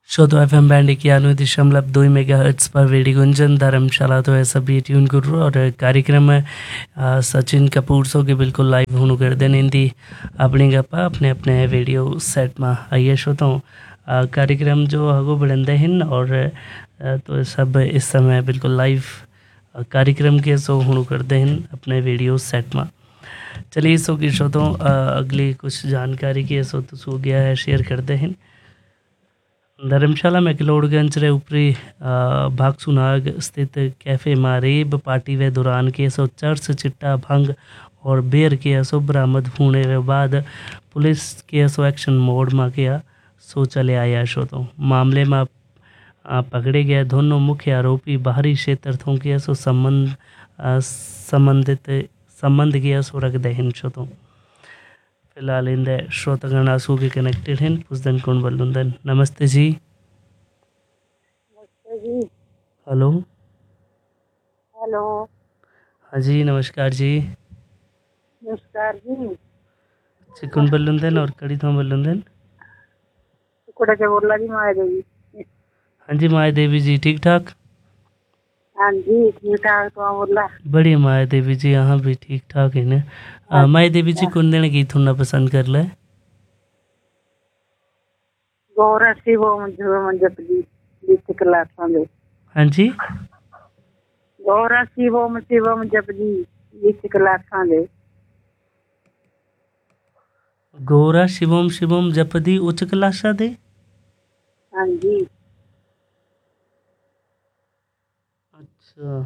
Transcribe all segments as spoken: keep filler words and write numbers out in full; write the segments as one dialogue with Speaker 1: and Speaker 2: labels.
Speaker 1: श्रोतो F M band इक्यानवे दशमलव दो मेगा हर्ट्स पर रेडियो गुंजन धर्मशाला तो ऐसा भी ट्यून करूँ और कार्यक्रम आ, सचिन कपूर सो के बिल्कुल लाइव होने कर देने हिंदी अपनी गप्पा अपने अपने रेडियो सेट में आइए श्रोतों कार्यक्रम जो आगो बढ़ते हैं और आ, तो सब इस समय बिल्कुल लाइव कार्यक्रम के सो होने करते हैं अपने रेडियो सेट में। चलिए सो की श्रोतों अगली कुछ जानकारी के सो तो सो गया है शेयर करते हैं। धर्मशाला मैक्लोडगंज रे ऊपरी भागसुनाग स्थित कैफे में रेब पार्टी वे दौरान के सौ चर्च चिट्टा भंग और बेर के सो बरामद होने के बाद पुलिस के सो एक्शन मोड में किया सो चले आया शो तो मामले में पकड़े गए दोनों मुख्य आरोपी बाहरी क्षेत्र थों के सो संबंध संबंधित संबंध किया सो रख दे शो तो फिलहाल इंदे श्रोतागण आसू के कनेक्टेड हैं पुष्दन कौन बल्लुंदन। नमस्ते जी।
Speaker 2: नमस्ते जी।
Speaker 1: Hello
Speaker 2: hello.
Speaker 1: हाँ जी नमस्कार जी।
Speaker 2: नमस्कार जी।
Speaker 1: चिकन बल्लुंदन और कड़ी थों बल्लुंदन।
Speaker 2: कुड़ा के बोला जी माया देवी।
Speaker 1: हाँ जी माया देवी जी ठीक ठाक।
Speaker 2: हाँ जी ठीक ठाक तो बोला।
Speaker 1: बढ़िया माया देवी जी यहाँ भी ठीक ठाक है ना। माया देवी जी कौन देने गीत सुनना पसंद कर ले?
Speaker 2: गौरा शिवो मंजू मंजत जी बीच क्लासां दे।
Speaker 1: हाँ जी
Speaker 2: गौरा शिवो शिवो मंजत जी बीच क्लासां दे।
Speaker 1: गौरा शिवम शिवम जपदी उच्च क्लासा दे।
Speaker 2: हाँ जी
Speaker 1: अच्छा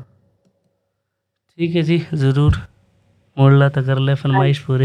Speaker 1: ठीक है जी ज़रूर मोड़ला तो कर ले फरमाइश पूरे।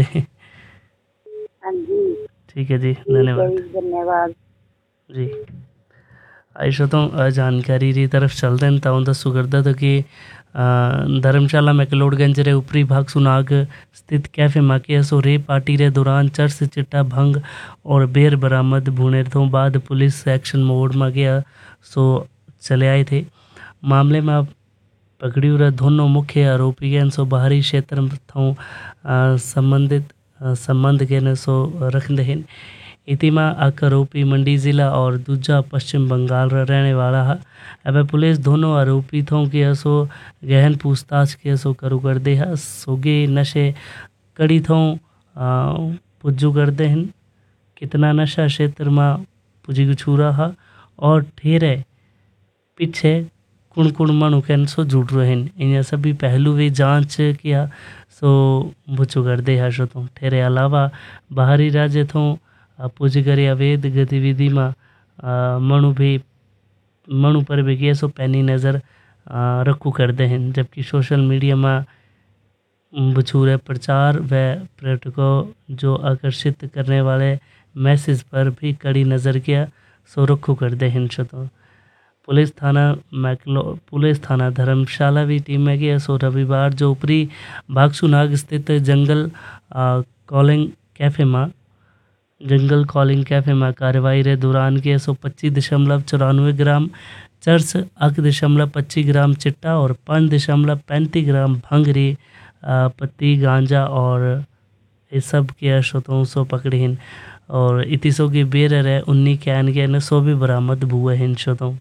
Speaker 2: हाँ जी
Speaker 1: ठीक है जी धन्यवाद
Speaker 2: धन्यवाद
Speaker 1: जी। आइशो तो जानकारी री तरफ चलते हैं तो दसू करता तो कि धर्मशाला मैक्लोडगंज रे ऊपरी भाग सुनाग स्थित कैफे माके सो रे पार्टी रे दौरान चर्च चिट्टा भंग और बेर बरामद भूने तो बाद पुलिस एक्शन मोड में गया सो चले आए थे। मामले में पकड़ी हुए दोनों मुख्य आरोपी के सो बाहरी क्षेत्र थों संबंधित संबंध के न सो रखते हैं। इतिमा एक आरोपी मंडी ज़िला और दूजा पश्चिम बंगाल रहने वाला है। अब पुलिस दोनों आरोपी थों के सो गहन पूछताछ के सो करू कर दे है सोगे नशे कड़ी थों पुज्जू करते हैं कितना नशा क्षेत्र में पुजी छूरा है और ठेरे पीछे कुण कुण मनु के सो जुड़ रहे हैं इन सभी पहलू भी जांच किया सो बुचू कर दे है शो तो ठेरे अलावा बाहरी राज्य थों पूजी करी अवैध गतिविधि में मणु भी मणु पर भी के सो पैनी नज़र रखू करते हैं जबकि सोशल मीडिया में बछूरे प्रचार व पर्यटकों जो आकर्षित करने वाले मैसेज पर भी कड़ी नज़र किया सो रखू करते हैं तो पुलिस थाना मैक्लो पुलिस थाना धर्मशाला भी टीम में गया सो रविवार जो ऊपरी भागसुनाग स्थित जंगल कॉलिंग कैफे में जंगल कॉलिंग कैफे में कार्रवाई रे दौरान के सौ पच्चीस दशमलव चौरानवे ग्राम चर्च एक दशमलव पच्चीस ग्राम चिट्टा और पाँच दशमलव पैंतीस ग्राम भंगरी पत्ती गांजा और ये सब के शोतों सो पकड़े हैं और इतिसों की बेर रहे उन्नी कैन के न सो भी बरामद हुए हैं शोतों।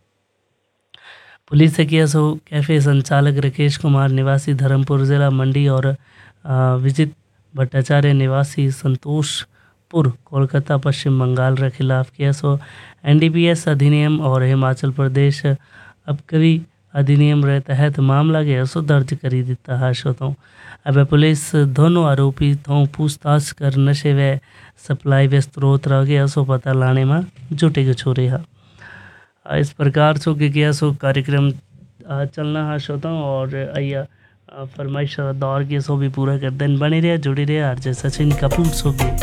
Speaker 1: पुलिस से किया सो कैफे संचालक राकेश कुमार निवासी धर्मपुर जिला मंडी और विजित भट्टाचार्य निवासी संतोषपुर कोलकाता पश्चिम बंगाल के खिलाफ किया सो एनडीपीएस अधिनियम और हिमाचल प्रदेश अबकारी अधिनियम रे तहत मामला के सो दर्ज करी दिता है शो तो अब पुलिस दोनों आरोपी तो पूछताछ कर नशे व सप्लाई व स्त्रोत रह गया सो पता लाने में जुटे छोरे है। इस प्रकार सो के किया सो कार्यक्रम चलना है शोता और आइया फरमाइश दौर के सो भी पूरा कर दिन बने रहे जुड़े रहे आरजे सचिन कपूर सो भी।